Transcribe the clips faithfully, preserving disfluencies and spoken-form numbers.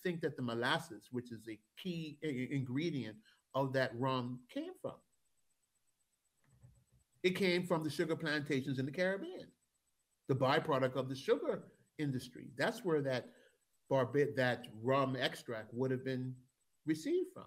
think that the molasses, which is a key ingredient of that rum, came from? It came from the sugar plantations in the Caribbean, the byproduct of the sugar industry. That's where that barbit that rum extract would have been received from.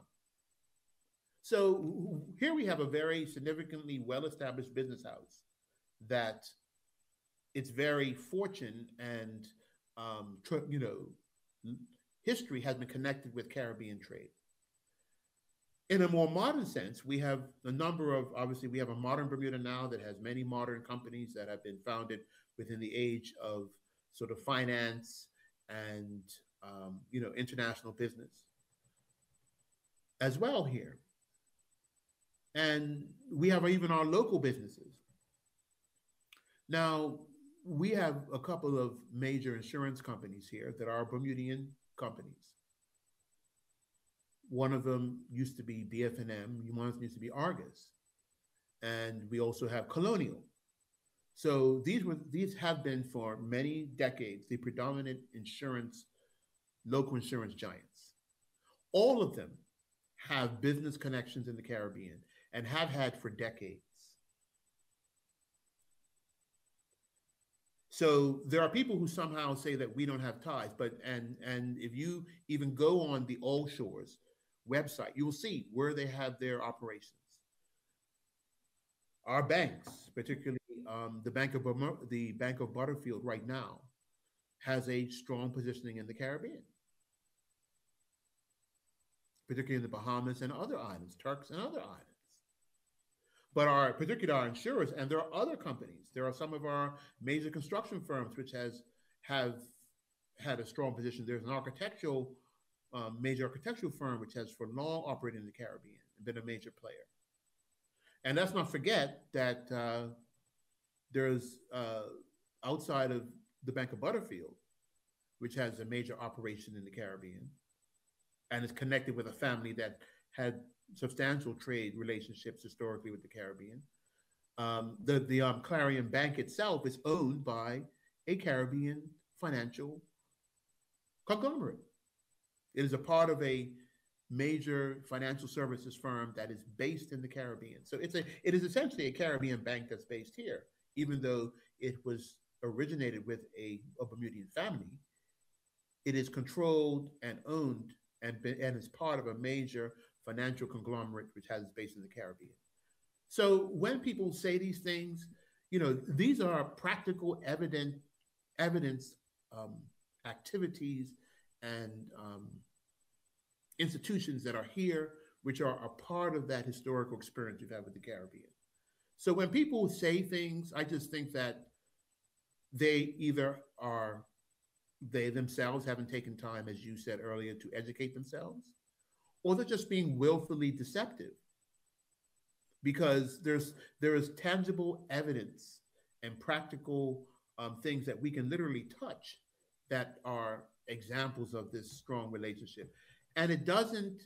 So here we have a very significantly well-established business house that its very fortune and um, you know history has been connected with Caribbean trade. In a more modern sense, we have a number of, obviously, we have a modern Bermuda now that has many modern companies that have been founded within the age of sort of finance and, um, you know, international business as well here. And we have even our local businesses. Now, we have a couple of major insurance companies here that are Bermudian companies. One of them used to be B F and M, one of them used to be Argus. And we also have Colonial. So these were these have been for many decades the predominant insurance, local insurance giants. All of them have business connections in the Caribbean and have had for decades. So there are people who somehow say that we don't have ties, but and and if you even go on the All Shores website, you will see where they have their operations. Our banks, particularly um, the Bank of the Bank of Butterfield right now, has a strong positioning in the Caribbean, particularly in the Bahamas and other islands, Turks and other islands. But our, particularly our insurers, and there are other companies. There are some of our major construction firms which has have had a strong position. There's an architectural, um, major architectural firm which has for long operated in the Caribbean and been a major player. And let's not forget that uh, there's uh, outside of the Bank of Butterfield, which has a major operation in the Caribbean and is connected with a family that had substantial trade relationships historically with the Caribbean. Um, the the um, Clarion Bank itself is owned by a Caribbean financial conglomerate. It is a part of a major financial services firm that is based in the Caribbean. So it's a it is essentially a Caribbean bank that's based here, even though it was originated with a, a Bermudian family. It is controlled and owned and, been, and is part of a major financial conglomerate which has its base in the Caribbean. So when people say these things, you know, these are practical, evident, evidence um, activities and um, institutions that are here, which are a part of that historical experience you've had with the Caribbean. So when people say things, I just think that they either are, they themselves haven't taken time, as you said earlier, to educate themselves, or they're just being willfully deceptive, because there's there is tangible evidence and practical um, things that we can literally touch that are examples of this strong relationship. And it doesn't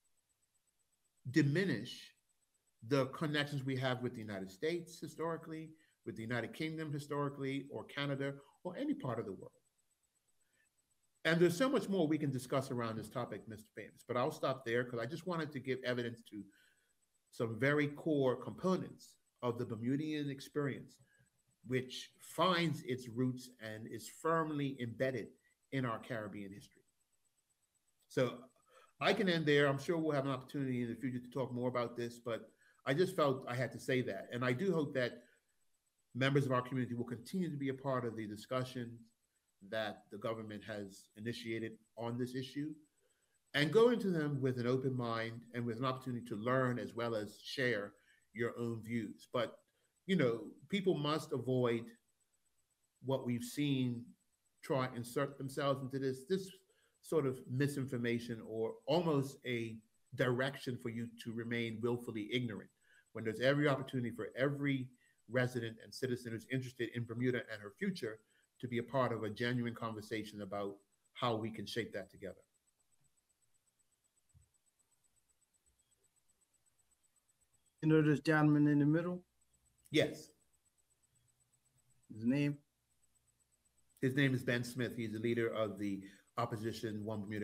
diminish the connections we have with the United States historically, with the United Kingdom historically, or Canada, or any part of the world. And there's so much more we can discuss around this topic, Mister Famous, but I'll stop there because I just wanted to give evidence to some very core components of the Bermudian experience, which finds its roots and is firmly embedded in our Caribbean history. So I can end there. I'm sure we'll have an opportunity in the future to talk more about this, but I just felt I had to say that. And I do hope that members of our community will continue to be a part of the discussions that the government has initiated on this issue, and go into them with an open mind and with an opportunity to learn as well as share your own views. But, you know, people must avoid what we've seen try and insert themselves into this, this sort of misinformation or almost a direction for you to remain willfully ignorant, when there's every opportunity for every resident and citizen who's interested in Bermuda and her future to be a part of a genuine conversation about how we can shape that together. You know this gentleman in the middle? Yes. His name? His name is Ben Smith. He's the leader of the opposition One Bermuda